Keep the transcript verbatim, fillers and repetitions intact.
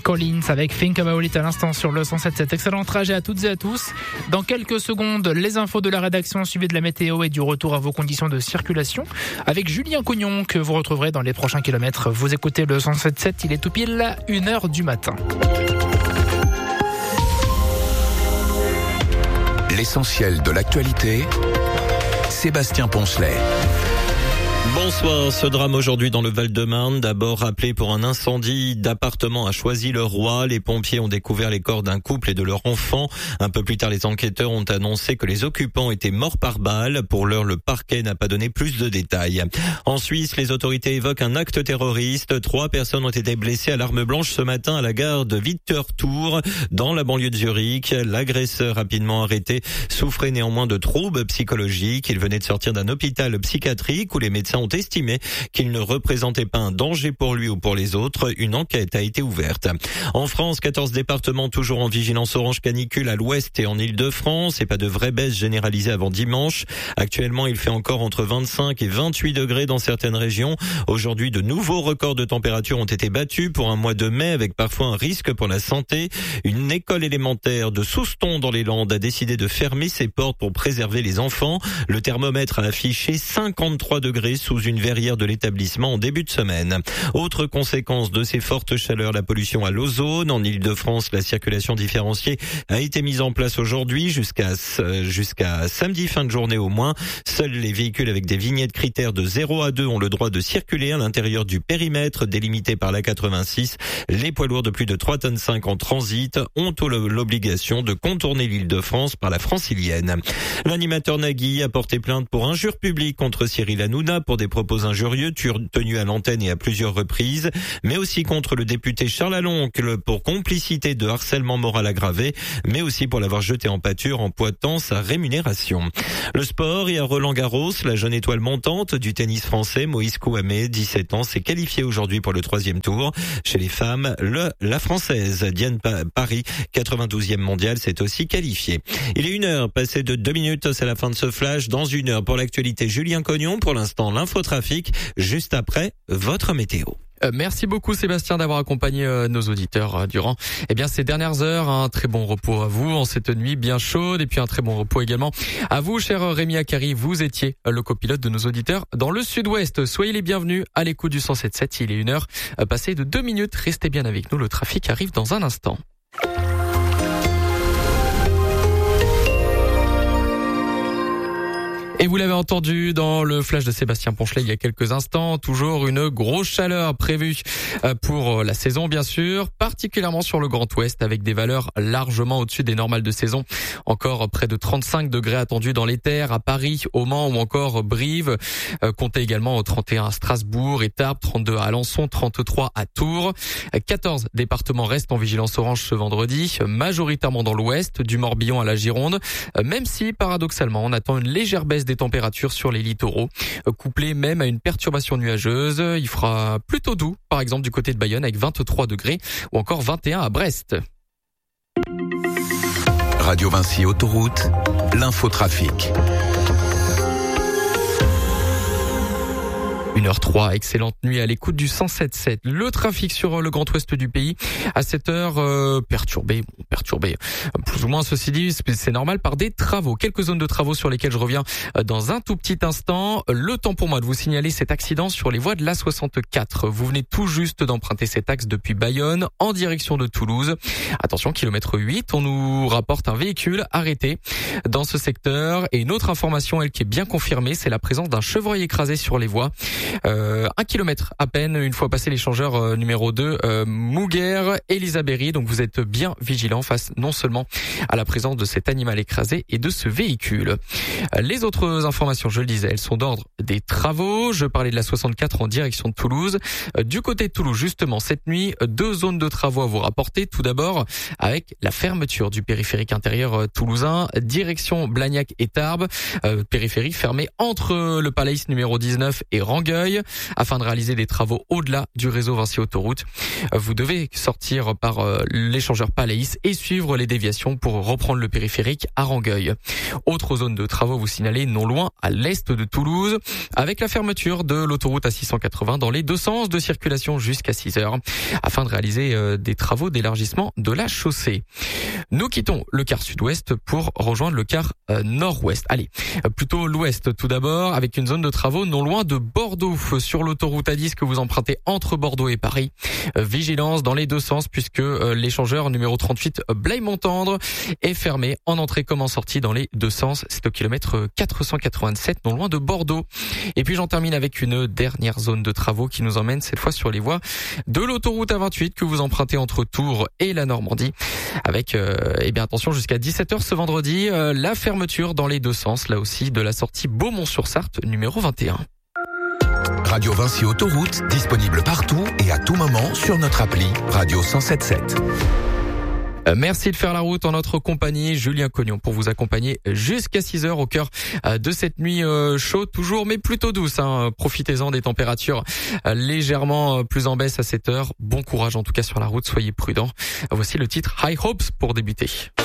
Collins avec Think About It à l'instant sur le cent sept virgule sept. Excellent trajet à toutes et à tous. Dans quelques secondes, les infos de la rédaction suivies de la météo et du retour à vos conditions de circulation avec Julien Cognon que vous retrouverez dans les prochains kilomètres. Vous écoutez le cent sept virgule sept, il est tout pile à une heure du matin. L'essentiel de l'actualité, Sébastien Poncelet. Bonsoir, ce drame aujourd'hui dans le Val-de-Marne, d'abord appelé pour un incendie d'appartement à Choisy-le-Roi. Les pompiers ont découvert les corps d'un couple et de leur enfant. Un peu plus tard, les enquêteurs ont annoncé que les occupants étaient morts par balle. Pour l'heure, le parquet n'a pas donné plus de détails. En Suisse, les autorités évoquent un acte terroriste. Trois personnes ont été blessées à l'arme blanche ce matin à la gare de Winterthur, dans la banlieue de Zurich. L'agresseur, rapidement arrêté, souffrait néanmoins de troubles psychologiques. Il venait de sortir d'un hôpital psychiatrique où les médecins ont estimé qu'il ne représentait pas un danger pour lui ou pour les autres. Une enquête a été ouverte. En France, quatorze départements toujours en vigilance orange canicule à l'ouest et en Île-de-France et pas de vraie baisse généralisée avant dimanche. Actuellement, il fait encore entre vingt-cinq et vingt-huit degrés dans certaines régions. Aujourd'hui, de nouveaux records de température ont été battus pour un mois de mai avec parfois un risque pour la santé. Une école élémentaire de Souston dans les Landes a décidé de fermer ses portes pour préserver les enfants. Le thermomètre a affiché cinquante-trois degrés sous une verrière de l'établissement en début de semaine. Autre conséquence de ces fortes chaleurs, la pollution à l'ozone. En Île-de-France, la circulation différenciée a été mise en place aujourd'hui jusqu'à jusqu'à samedi fin de journée au moins. Seuls les véhicules avec des vignettes critères de zéro à deux ont le droit de circuler à l'intérieur du périmètre délimité par l'A quatre-vingt-six. Les poids lourds de plus de trois tonnes cinq en transit ont l'obligation de contourner l'Île-de-France par la francilienne. L'animateur Nagui a porté plainte pour injure publique contre Cyril Hanouna pour des propos injurieux tenus à l'antenne et à plusieurs reprises, mais aussi contre le député Charles Aloncle pour complicité de harcèlement moral aggravé, mais aussi pour l'avoir jeté en pâture en pointant sa rémunération. Le sport et à Roland-Garros, la jeune étoile montante du tennis français Moïse Kouamé, dix-sept ans, s'est qualifiée aujourd'hui pour le troisième tour. Chez les femmes, le, la française Diane Paris, quatre-vingt-douzième mondiale, s'est aussi qualifiée. Il est une heure, passé de deux minutes, c'est la fin de ce flash. Dans une heure pour l'actualité, Julien Cognon. Pour l'instant, l'infotrafic, juste après votre météo. Euh, merci beaucoup Sébastien d'avoir accompagné euh, nos auditeurs euh, durant eh bien ces dernières heures. Un très bon repos à vous en cette nuit bien chaude et puis un très bon repos également à vous, cher Rémi Akari. Vous étiez euh, le copilote de nos auditeurs dans le sud-ouest. Soyez les bienvenus à l'écoute du cent sept virgule sept. Il est une heure euh, passée de deux minutes. Restez bien avec nous. Le trafic arrive dans un instant. Et vous l'avez entendu dans le flash de Sébastien Poncelet il y a quelques instants, toujours une grosse chaleur prévue pour la saison bien sûr, particulièrement sur le Grand Ouest avec des valeurs largement au-dessus des normales de saison. Encore près de trente-cinq degrés attendus dans les terres à Paris, au Mans ou encore Brive. Comptez également au trente et un à Strasbourg et Tarbes, trente-deux à Alençon, trente-trois à Tours. quatorze départements restent en vigilance orange ce vendredi, majoritairement dans l'ouest, du Morbihan à la Gironde, même si paradoxalement on attend une légère baisse des températures sur les littoraux, couplé même à une perturbation nuageuse. Il fera plutôt doux, par exemple du côté de Bayonne avec vingt-trois degrés ou encore vingt et un à Brest. Radio Vinci Autoroute, l'infotrafic. une heure trois, excellente nuit à l'écoute du cent sept virgule sept. Le trafic sur le Grand Ouest du pays, à cette heure, euh, perturbé, bon, perturbé, plus ou moins, ceci dit, c'est normal, par des travaux. Quelques zones de travaux sur lesquelles je reviens dans un tout petit instant. Le temps pour moi de vous signaler cet accident sur les voies de l'A soixante-quatre. Vous venez tout juste d'emprunter cet axe depuis Bayonne, en direction de Toulouse. Attention, kilomètre huit, on nous rapporte un véhicule arrêté dans ce secteur. Et une autre information, elle qui est bien confirmée, c'est la présence d'un chevreuil écrasé sur les voies. Euh, un kilomètre à peine, une fois passé l'échangeur euh, numéro deux, euh, Mouguer, Elisabéry. Donc vous êtes bien vigilants face non seulement à la présence de cet animal écrasé et de ce véhicule. Les autres informations, je le disais, elles sont d'ordre des travaux. Je parlais de la soixante-quatre en direction de Toulouse. Du côté de Toulouse, justement, cette nuit, deux zones de travaux à vous rapporter. Tout d'abord, avec la fermeture du périphérique intérieur toulousain, direction Blagnac et Tarbes, euh, périphérique fermé entre le Palais numéro dix-neuf et Rangueil. Argueil. Afin de réaliser des travaux au-delà du réseau Vinci Autoroute, vous devez sortir par l'échangeur Palais et suivre les déviations pour reprendre le périphérique à Rangueil. Autre zone de travaux, vous signalez non loin à l'est de Toulouse, avec la fermeture de l'autoroute A six cent quatre-vingts dans les deux sens de circulation jusqu'à six heures, afin de réaliser euh, des travaux d'élargissement de la chaussée. Nous quittons le quart sud-ouest pour rejoindre le quart euh, nord-ouest. Allez, euh, plutôt l'ouest tout d'abord, avec une zone de travaux non loin de Bordeaux, sur l'autoroute A dix que vous empruntez entre Bordeaux et Paris. Euh, vigilance dans les deux sens, puisque euh, l'échangeur numéro trente-huit Blaye-Montendre est fermé en entrée comme en sortie dans les deux sens. C'est au kilomètre quatre cent quatre-vingt-sept, non loin de Bordeaux. Et puis j'en termine avec une dernière zone de travaux qui nous emmène cette fois sur les voies de l'autoroute A vingt-huit que vous empruntez entre Tours et la Normandie. Avec, euh, eh bien attention, jusqu'à dix-sept heures ce vendredi, euh, la fermeture dans les deux sens, là aussi, de la sortie Beaumont-sur-Sarthe numéro vingt et un. Radio Vinci Autoroute, disponible partout et à tout moment sur notre appli Radio cent sept sept. Merci de faire la route en notre compagnie. Julien Cognon pour vous accompagner jusqu'à six heures au cœur de cette nuit chaude toujours, mais plutôt douce. Hein. Profitez-en des températures légèrement plus en baisse à cette heure. Bon courage en tout cas sur la route, soyez prudents. Voici le titre High Hopes pour débuter.